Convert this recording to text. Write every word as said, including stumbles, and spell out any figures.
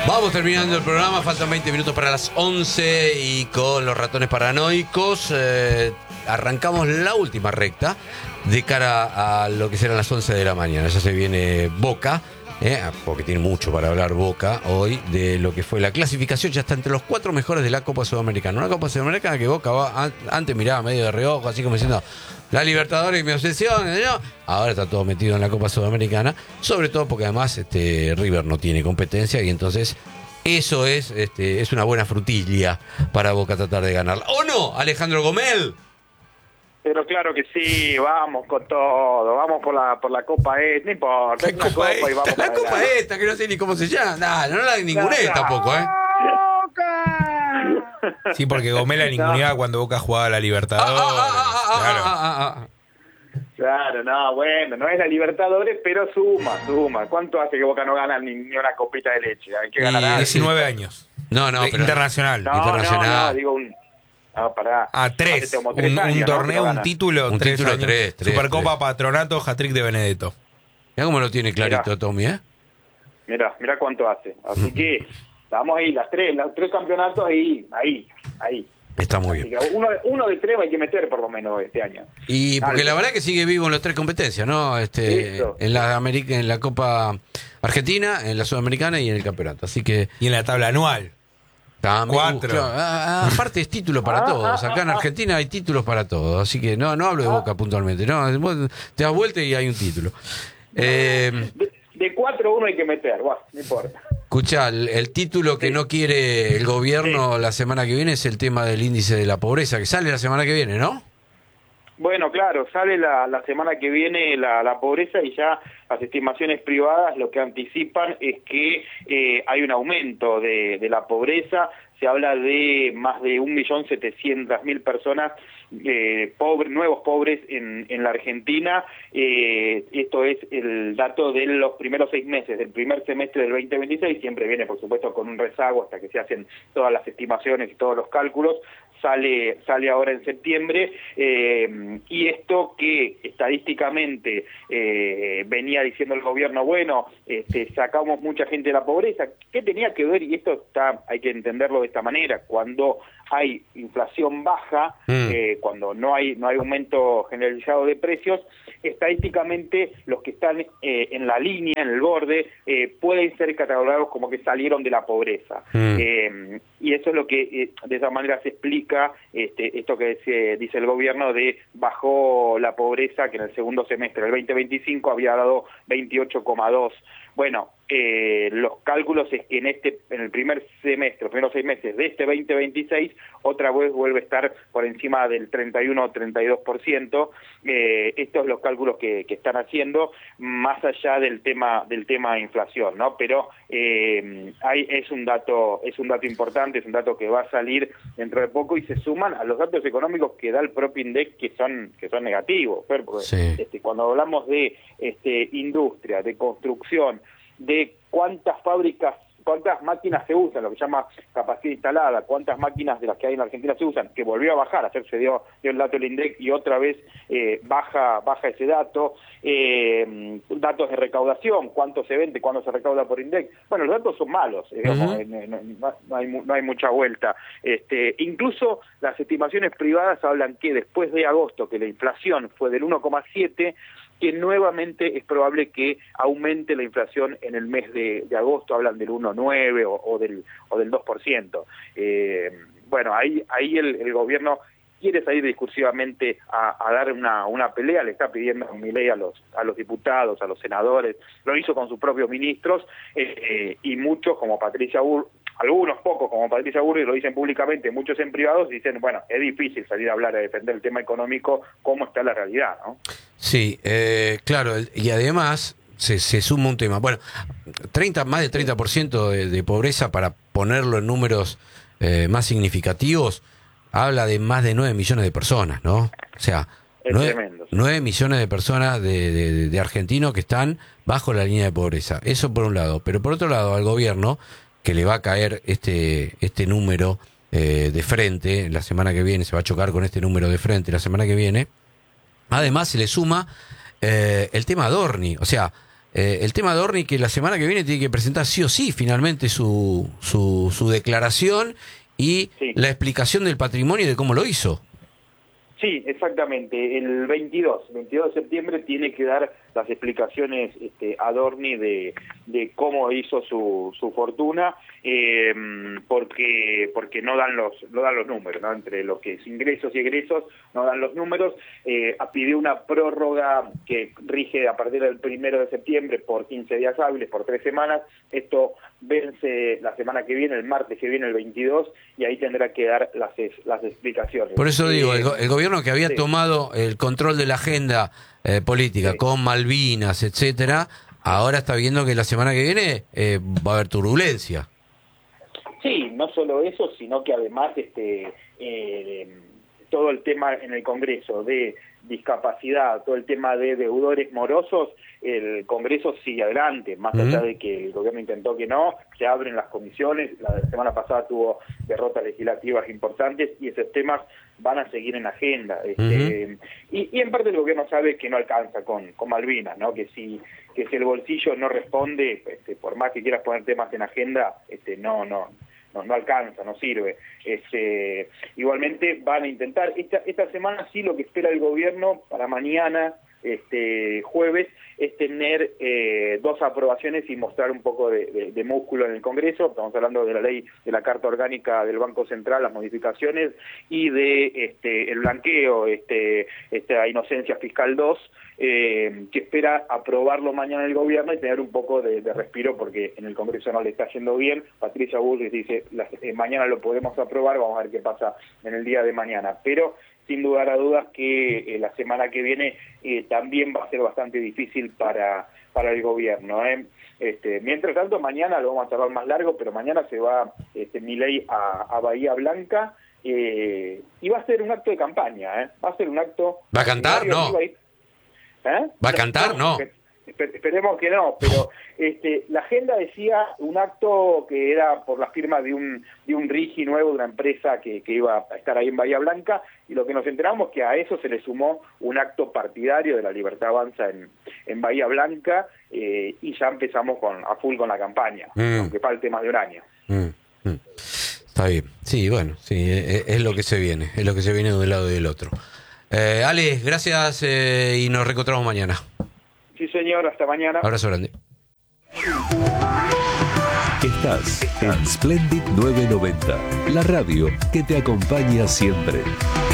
Vamos terminando el programa, faltan veinte minutos para las once y con los ratones paranoicos eh, arrancamos la última recta de cara a lo que serán las once de la mañana. Ya se viene Boca, eh, porque tiene mucho para hablar Boca hoy, de lo que fue la clasificación. Ya está entre los cuatro mejores de la Copa Sudamericana. Una Copa Sudamericana que Boca va, antes miraba medio de reojo, así como diciendo... La Libertadores y mi obsesión, ¿no? Ahora está todo metido en la Copa Sudamericana, sobre todo porque además este River no tiene competencia y entonces eso es este es una buena frutilla para Boca tratar de ganarla. ¿O no, Alejandro Gomel? Pero claro que sí, vamos con todo, vamos por la por la Copa esta, no importa, ¿Qué Copa, copa esta? y vamos La para Copa adelante. esta, que no sé ni cómo se llama, nah, no la ninguné No, no. tampoco, ¿eh? Sí, porque Gomela ninguneaba cuando Boca jugaba a la Libertadores. Claro. Ah, ah, ah, Claro, no, bueno, no es la Libertadores, pero suma, suma. ¿Cuánto hace que Boca no gana ni, ni una copita de leche? Hay que ganar Y algo. diecinueve años. No, no, De- pero... Internacional. No, internacional. no, no, digo un... No, pará. A tres. Hace como Un, tres un años, ¿no? que torneo, no un gana. título, Un tres título, años. tres, tres, Supercopa tres. Patronato, hat-trick de Benedetto. Mirá cómo lo tiene clarito Mirá. Tommy, ¿eh? Mirá, mirá cuánto hace. Así que vamos ahí, las tres, los tres campeonatos ahí, ahí, ahí. Está muy Así bien. que uno, uno de tres hay que meter por lo menos este año. Y porque Algo. la verdad que sigue vivo en las tres competencias, ¿no? Este, Eso. en la América, en la Copa Argentina, en la Sudamericana y en el campeonato. Así que Y en la tabla anual. también, Cuatro. claro, ah, ah, aparte es título para Ah, todos. ah, Acá en ah, Argentina hay títulos para todos. Así que no, no hablo de Boca puntualmente. No, vos te das vuelta y hay un título. Eh, De, de cuatro uno hay que meter, bueno, no importa. Escuchá, el, el título que Sí. no quiere el gobierno la semana que viene es el tema del índice de la pobreza, que sale la semana que viene, ¿no? Bueno, claro, sale la, la semana que viene la, la pobreza y ya las estimaciones privadas lo que anticipan es que eh, hay un aumento de, de la pobreza. Se habla de más de un millón setecientas mil personas eh, pobres, nuevos pobres en, en la Argentina. Eh, esto es el dato de los primeros seis meses, del primer semestre del veinte veintiséis. Siempre viene, por supuesto, con un rezago hasta que se hacen todas las estimaciones y todos los cálculos. Sale, sale ahora en septiembre, eh, y esto que estadísticamente eh, venía diciendo el gobierno, bueno, este, sacamos mucha gente de la pobreza. ¿Qué tenía que ver? Y esto está, hay que entenderlo de esta manera: cuando hay inflación baja, Mm. eh, cuando no hay no hay aumento generalizado de precios, estadísticamente los que están eh, en la línea, en el borde, eh, pueden ser catalogados como que salieron de la pobreza. Mm. Eh, y eso es lo que eh, de esa manera se explica este, esto que dice, dice el gobierno de bajó la pobreza, que en el segundo semestre del veinte veinticinco había dado veintiocho coma dos. Bueno, eh, los cálculos es que en este en el primer semestre, los primeros seis meses de este veinte veintiséis, otra vez vuelve a estar por encima del treinta y uno o treinta y dos por ciento. Eh, estos son los cálculos que, que están haciendo, más allá del tema del tema de inflación, ¿no? Pero eh, hay, es un dato es un dato importante, es un dato que va a salir dentro de poco y se suman a los datos económicos que da el propio INDEC, que son que son negativos, Fer, porque Sí. este, cuando hablamos de este, industria, de construcción, de cuántas fábricas, cuántas máquinas se usan, lo que se llama capacidad instalada, cuántas máquinas de las que hay en la Argentina se usan, que volvió a bajar, ayer se dio, dio el dato del INDEC y otra vez eh, baja baja ese dato, eh, datos de recaudación, cuánto se vende, cuándo se recauda por INDEC. Bueno, los datos son malos, eh, digamos, Ujú. eh, no, no- no hay, mu- no hay mucha vuelta. Este, incluso las estimaciones privadas hablan que después de agosto, que la inflación fue del uno coma siete, que nuevamente es probable que aumente la inflación en el mes de, de agosto, hablan del uno coma nueve o, o del o del dos por ciento. Eh, bueno, ahí ahí el, el gobierno quiere salir discursivamente a, a dar una, una pelea, le está pidiendo a Milei a los a los diputados, a los senadores, lo hizo con sus propios ministros, eh, eh, y muchos como Patricia Bull, algunos pocos como Patricia Burri lo dicen públicamente, muchos en privados dicen, bueno, es difícil salir a hablar, a defender el tema económico, cómo está la realidad, ¿no? Sí, eh, claro, y además se, se suma un tema. Bueno, treinta, más del treinta por ciento de, de pobreza, para ponerlo en números eh, más significativos, habla de más de nueve millones de personas, ¿no? O sea, Es nueve, tremendo, sí. nueve millones de personas de, de, de argentinos que están bajo la línea de pobreza. Eso por un lado. Pero por otro lado, al gobierno, que le va a caer este, este número eh, de frente la semana que viene, se va a chocar con este número de frente la semana que viene. Además, se le suma eh, el tema Adorni. O sea, eh, el tema de Adorni, que la semana que viene tiene que presentar sí o sí finalmente su, su, su declaración y Sí. la explicación del patrimonio y de cómo lo hizo. Sí, exactamente. El veintidós, veintidós de septiembre tiene que dar las explicaciones este, Adorni de, de cómo hizo su, su fortuna, eh, porque porque no dan los no dan los números, ¿no? Entre lo que es ingresos y egresos no dan los números. Eh, pidió una prórroga que rige a partir del primero de septiembre por quince días hábiles, por tres semanas. Esto vence la semana que viene, el martes que viene, el veintidós, y ahí tendrá que dar las las explicaciones. Por eso digo, Eh, el, go- el gobierno que había sí. tomado el control de la agenda eh, política Sí. con Malvinas, etcétera, ahora está viendo que la semana que viene eh, va a haber turbulencia. Sí, no solo eso, sino que además este eh, todo el tema en el Congreso de discapacidad, todo el tema de deudores morosos, el Congreso sigue adelante, más Uh-huh. allá de que el gobierno intentó que no, se abren las comisiones, la semana pasada tuvo derrotas legislativas importantes y esos temas van a seguir en agenda. Este, Uh-huh. y, y en parte el gobierno sabe que no alcanza con, con Malvinas, ¿no? Que si que si el bolsillo no responde, este, por más que quieras poner temas en agenda, este, no, no, no, no alcanza, no sirve. Este, igualmente van a intentar, esta, esta semana sí lo que espera el gobierno para mañana, este jueves, es tener eh, dos aprobaciones y mostrar un poco de, de, de músculo en el Congreso. Estamos hablando de la ley de la Carta Orgánica del Banco Central, las modificaciones, y de este el blanqueo, este esta inocencia fiscal dos, eh, que espera aprobarlo mañana el gobierno y tener un poco de, de respiro, porque en el Congreso no le está yendo bien. Patricia Bullrich dice, la, eh, mañana lo podemos aprobar, vamos a ver qué pasa en el día de mañana. Pero sin lugar a dudas que eh, la semana que viene eh, también va a ser bastante difícil para para el gobierno. ¿eh? Este, mientras tanto, mañana lo vamos a charlar más largo, pero mañana se va este, Milei a, a Bahía Blanca eh, y va a ser un acto de campaña. ¿eh? Va a ser un acto... ¿Va a cantar? No. ¿Eh? ¿Va a cantar? No. Esper- Esperemos que no, pero este, la agenda decía un acto que era por la firma de un de un RIGI nuevo, de una empresa que, que iba a estar ahí en Bahía Blanca, y lo que nos enteramos que a eso se le sumó un acto partidario de la Libertad Avanza en, en Bahía Blanca, eh, y ya empezamos con a full con la campaña, Mm. aunque falte más de un año. Mm, mm. Está bien. Sí, bueno, sí, es, es lo que se viene, es lo que se viene de un lado y del otro. Eh, Ale, gracias eh, y nos reencontramos mañana. Sí, señor, hasta mañana. Abrazo grande. Estás en Splendid novecientos noventa, la radio que te acompaña siempre.